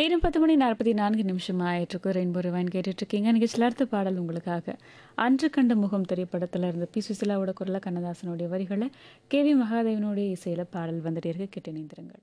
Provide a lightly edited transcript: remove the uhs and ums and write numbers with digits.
நேரம் 10:44 ஆயிட்டிருக்கு. ரெயின்போ ரிவைன் கேட்டுட்ருக்கீங்க. நிகழ்ச்சியில் அடுத்த பாடல் உங்களுக்காக. அன்று கண்ட முகம் திரைப்படத்துல இருந்து பி. சுசீலாவோட குரல்ல கண்ணதாசனுடைய வரிகள, கே.வி. மகாதேவனுடைய இசையில பாடல் வந்துட்டே இருக்கு. கேட்டு இணைந்திருங்கள்.